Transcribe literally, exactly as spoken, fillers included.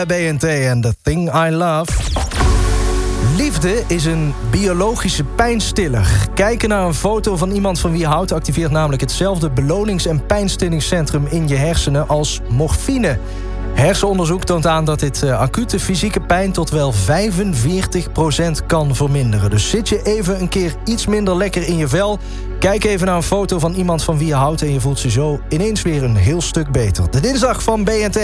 B N T en The Thing I Love. Liefde is een biologische pijnstiller. Kijken naar een foto van iemand van wie je houdt activeert namelijk hetzelfde belonings- en pijnstillingscentrum in je hersenen als morfine. Hersenonderzoek toont aan dat dit uh, acute fysieke pijn tot wel vijfenveertig procent kan verminderen. Dus zit je even een keer iets minder lekker in je vel, kijk even naar een foto van iemand van wie je houdt en je voelt je zo ineens weer een heel stuk beter. De dinsdag van B N T.